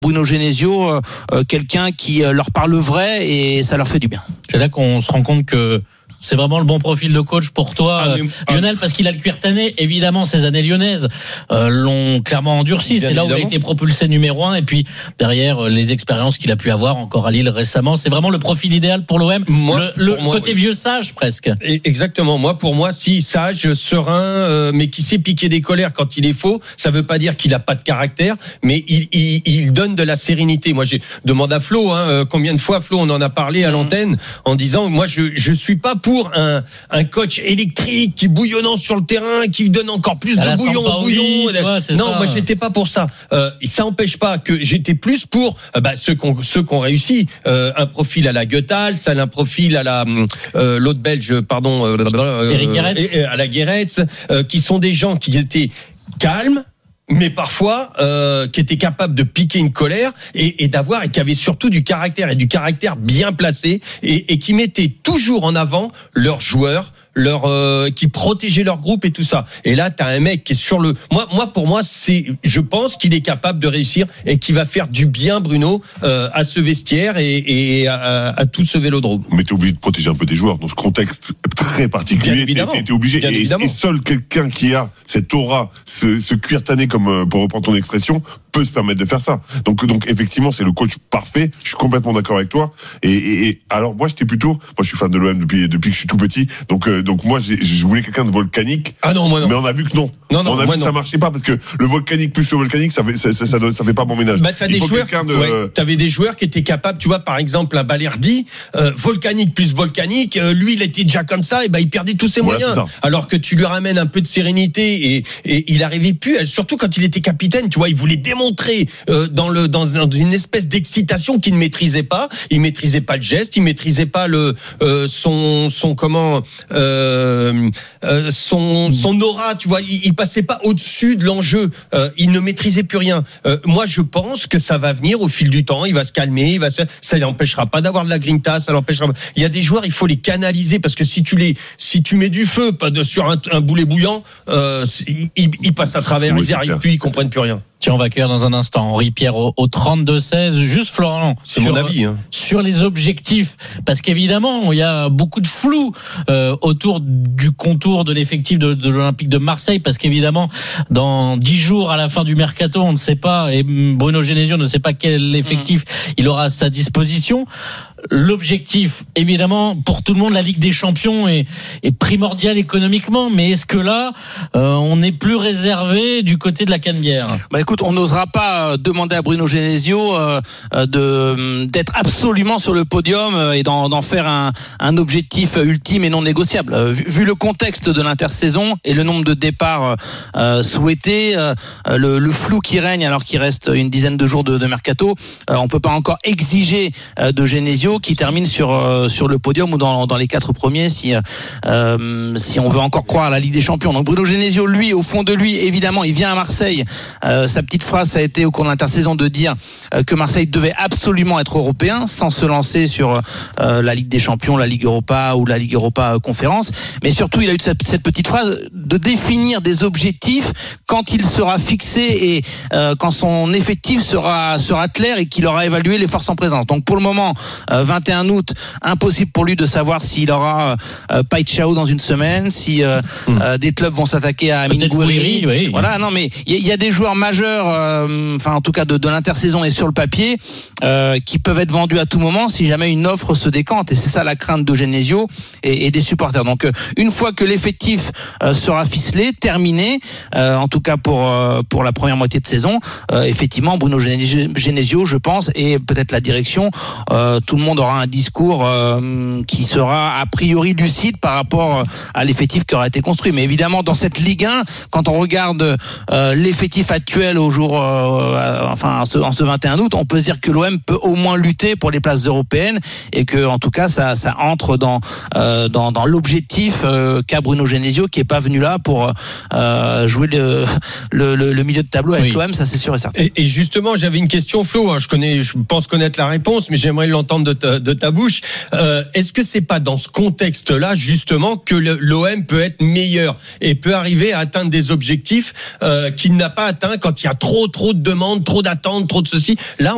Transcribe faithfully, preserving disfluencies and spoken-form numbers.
Bruno Genesio euh, euh, quelqu'un qui euh, leur parle vrai et ça leur fait du bien. C'est là qu'on se rend compte que c'est vraiment le bon profil de coach pour toi, ah, mais, euh, Lionel, parce qu'il a le cuir tanné. Évidemment, ces années lyonnaises euh, l'ont clairement endurci. Bien c'est là évidemment. Où il a été propulsé numéro un. Et puis derrière, euh, les expériences qu'il a pu avoir encore à Lille récemment. C'est vraiment le profil idéal pour l'O M. Moi, le le moi, côté oui. vieux sage presque. Exactement. Moi, pour moi, si sage, serein, euh, mais qui sait piquer des colères quand il est faux, ça veut pas dire qu'il a pas de caractère, mais il, il, il donne de la sérénité. Moi, j'ai demandé à Flo, hein, combien de fois, Flo, on en a parlé à l'antenne, en disant, moi, je je suis pas pour pour un, un coach électrique qui bouillonnant sur le terrain, qui donne encore plus de bouillon au bouillon. Ouais, non, ça. Moi j'étais pas pour ça. Euh, ça n'empêche pas que j'étais plus pour euh, bah, ceux qu'on ceux qu'on réussit. Euh, un profil à la Goethals, un profil à la euh, l'autre Belge, pardon, euh, Eric Guéretz, à la Guéretz, euh, qui sont des gens qui étaient calmes, mais parfois euh, qui était capable de piquer une colère et, et d'avoir et qui avait surtout du caractère et du caractère bien placé et, et qui mettait toujours en avant leurs joueurs, leur euh, qui protégeaient leur groupe et tout ça. Et là, t'as un mec qui est sur le. Moi, moi, pour moi, c'est. Je pense qu'il est capable de réussir et qui va faire du bien, Bruno, euh, à ce vestiaire et, et à, à tout ce vélodrome. Mais t'es obligé de protéger un peu tes joueurs dans ce contexte très particulier. T'es, t'es obligé. Et, et seul quelqu'un qui a cette aura, ce, ce cuir tanné, comme pour reprendre ton expression, peut se permettre de faire ça. Donc, donc effectivement, c'est le coach parfait. Je suis complètement d'accord avec toi. Et, et, et alors, moi, j'étais plutôt. Moi, je suis fan de l'O M depuis depuis que je suis tout petit. Donc, euh, donc moi, j'ai, je voulais quelqu'un de volcanique. Ah non, moi non. Mais on a vu que non. Non, non, on a vu que non. Ça marchait pas parce que le volcanique plus le volcanique, ça fait ça, ça, ça, ça fait pas bon ménage. Bah, t'as Il des joueurs. De... Ouais, t'avais des joueurs qui étaient capables. Tu vois, par exemple, un Balerdi, euh, volcanique plus volcanique. Euh, lui, il était déjà comme ça. Et ben, bah, il perdait tous ses voilà, moyens. Alors que tu lui ramènes un peu de sérénité et, et il arrivait plus. Surtout quand il était capitaine. Tu vois, il voulait démontrer euh, dans le dans, dans une espèce d'excitation qu'il ne maîtrisait pas. Il maîtrisait pas le geste. Il maîtrisait pas le euh, son son comment. Euh, Euh, son son aura, tu vois, il, il passait pas au-dessus de l'enjeu. Euh, il ne maîtrisait plus rien. Euh, moi, je pense que ça va venir au fil du temps. Il va se calmer. Il va se, ça l'empêchera pas d'avoir de la grinta. Ça l'empêchera. Il y a des joueurs, il faut les canaliser parce que si tu les, si tu mets du feu pas de, sur un, un boulet bouillant, euh, ils, ils passent à travers. Oui, ils n'y arrivent plus. Ils comprennent plus rien. Tiens, on va accueillir dans un instant Henri Pierre au, au trente-deux seize. Juste Florent, c'est sur, mon avis, hein. Sur les objectifs, parce qu'évidemment il y a beaucoup de flou euh, autour du contour de l'effectif de, de l'Olympique de Marseille, parce qu'évidemment dans dix jours à la fin du mercato, on ne sait pas, et Bruno Genesio ne sait pas quel effectif mmh. il aura à sa disposition. L'objectif, évidemment, pour tout le monde, la Ligue des Champions est, est primordiale économiquement, mais est-ce que là, euh, on est plus réservé du côté de la Canebière ? Bah écoute, on n'osera pas demander à Bruno Genesio euh, de d'être absolument sur le podium et d'en, d'en faire un, un objectif ultime et non négociable. Vu, vu le contexte de l'intersaison et le nombre de départs euh, souhaités, euh, le, le flou qui règne alors qu'il reste une dizaine de jours de, de mercato, euh, on peut pas encore exiger euh, de Genesio qui termine sur euh, sur le podium ou dans dans les quatre premiers si euh, si on veut encore croire à la Ligue des Champions. Donc Bruno Genesio, lui, au fond de lui, évidemment, il vient à Marseille. Euh, sa petite phrase, ça a été au cours de l'intersaison de dire euh, que Marseille devait absolument être européen, sans se lancer sur euh, la Ligue des Champions, la Ligue Europa ou la Ligue Europa euh, Conférence. Mais surtout, il a eu cette, cette petite phrase de définir des objectifs quand il sera fixé et euh, quand son effectif sera sera clair et qu'il aura évalué les forces en présence. Donc pour le moment, euh, vingt et un août, impossible pour lui de savoir s'il aura euh, Paixão dans une semaine, si euh, mmh. euh, des clubs vont s'attaquer à Amine Gouiri. Oui. Voilà, non mais il y, y a des joueurs majeurs, euh, enfin en tout cas de, de l'intersaison et sur le papier, euh, qui peuvent être vendus à tout moment si jamais une offre se décante. Et c'est ça la crainte de Genesio et, et des supporters. Donc euh, une fois que l'effectif euh, sera ficelé, terminé, euh, en tout cas pour euh, pour la première moitié de saison, euh, effectivement Bruno Genesio, je pense, et peut-être la direction, euh, tout le monde aura un discours euh, qui sera a priori lucide par rapport à l'effectif qui aura été construit. Mais évidemment, dans cette Ligue un, quand on regarde euh, l'effectif actuel au jour, euh, enfin en ce, en ce vingt et un août, on peut se dire que l'O M peut au moins lutter pour les places européennes et que, en tout cas, ça, ça entre dans euh, dans, dans l'objectif euh, qu'a Bruno Genesio, qui est pas venu là pour euh, jouer le, le, le, le milieu de tableau avec oui. l'O M, ça c'est sûr et certain. Et, et justement, j'avais une question, Flo. Hein, je connais, je pense connaître la réponse, mais j'aimerais l'entendre de ta, de ta bouche. Euh, est-ce que c'est pas dans ce contexte-là justement que le, l'O M peut être meilleur et peut arriver à atteindre des objectifs euh, qu'il n'a pas atteints quand il y a trop trop de demandes, trop d'attentes, trop de ceci. Là,